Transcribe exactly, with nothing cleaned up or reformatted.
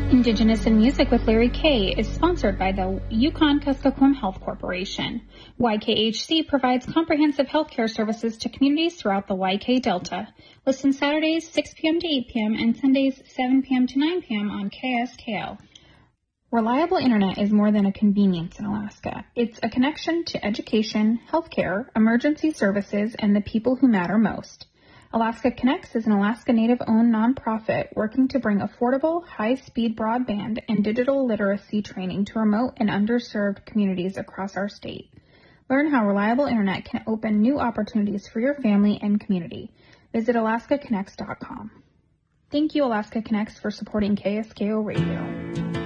Indigenous in Music with Larry K is sponsored by the Yukon-Kuskokwim Health Corporation. Y K H C provides comprehensive healthcare services to communities throughout the Y K Delta. Listen Saturdays six p.m. to eight p.m. and Sundays seven p.m. to nine p.m. on K S K L. Reliable internet is more than a convenience in Alaska. It's a connection to education, healthcare, emergency services, and the people who matter most. Alaska Connects is an Alaska Native-owned nonprofit working to bring affordable, high-speed broadband and digital literacy training to remote and underserved communities across our state. Learn how reliable internet can open new opportunities for your family and community. Visit alaska connects dot com. Thank you, Alaska Connects, for supporting K S K O Radio.